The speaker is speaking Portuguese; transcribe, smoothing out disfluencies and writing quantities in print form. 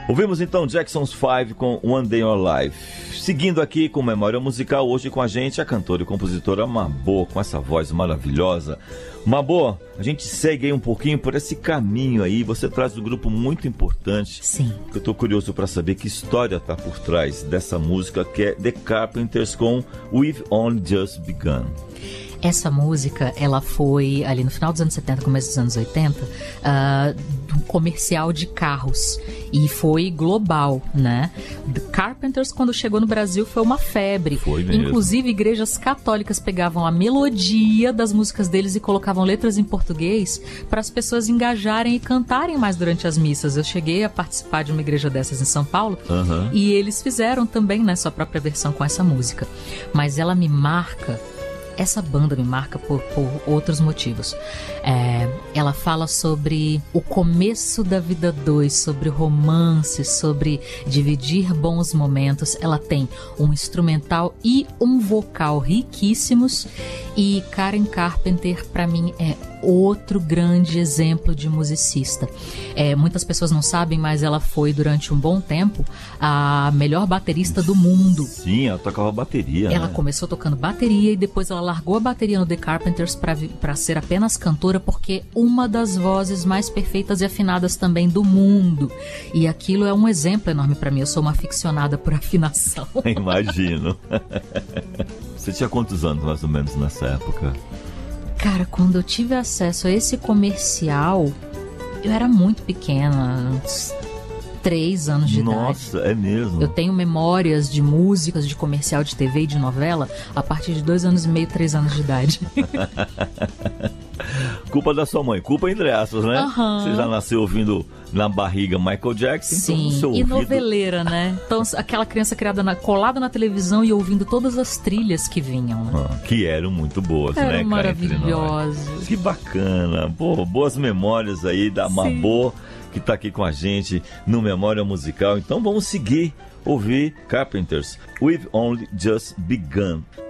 Ouvimos então Jackson's 5 com One Day in Your Life. Seguindo aqui com memória musical, hoje com a gente a cantora e compositora Mabô, com essa voz maravilhosa. Mabô, a gente segue aí um pouquinho por esse caminho aí. Você traz um grupo muito importante. Sim. Eu tô curioso para saber que história tá por trás dessa música, que é The Carpenters com We've Only Just Begun. Essa música, ela foi ali no final dos anos 70, começo dos anos 80, um comercial de carros. E foi global, né? The Carpenters, quando chegou no Brasil, foi uma febre. Foi mesmo. Inclusive, igrejas católicas pegavam a melodia das músicas deles e colocavam letras em português para as pessoas engajarem e cantarem mais durante as missas. Eu cheguei a participar de uma igreja dessas em São Paulo, e eles fizeram também, né, sua própria versão com essa música. Mas ela me marca. Essa banda me marca por outros motivos. Ela fala sobre o começo da vida dois, sobre romance, sobre dividir bons momentos. Ela tem um instrumental e um vocal riquíssimos. E Karen Carpenter, para mim, é outro grande exemplo de musicista. Muitas pessoas não sabem, mas ela foi, durante um bom tempo, a melhor baterista do mundo. Sim, ela tocava bateria. Ela né? começou tocando bateria e depois ela largou a bateria no The Carpenters para ser apenas cantora, porque uma das vozes mais perfeitas e afinadas também do mundo. E aquilo é um exemplo enorme para mim. Eu sou uma aficionada por afinação. Imagino. Você tinha quantos anos, mais ou menos, nessa época? Cara, quando eu tive acesso a esse comercial, eu era muito pequena, uns 3 anos de idade. Nossa, é mesmo? Eu tenho memórias de músicas, de comercial de TV e de novela a partir de 2 anos e meio, 3 anos de idade. Culpa da sua mãe, culpa entre aspas, né? Você já nasceu ouvindo na barriga Michael Jackson. Sim, então e noveleira, né? Então aquela criança criada colada na televisão e ouvindo todas as trilhas que vinham, né? Que eram muito boas, né? Eram maravilhosas. Que bacana. Boas memórias aí da Mabô, que tá aqui com a gente no Memória Musical. Então vamos seguir, ouvir Carpenters, We've Only Just Begun.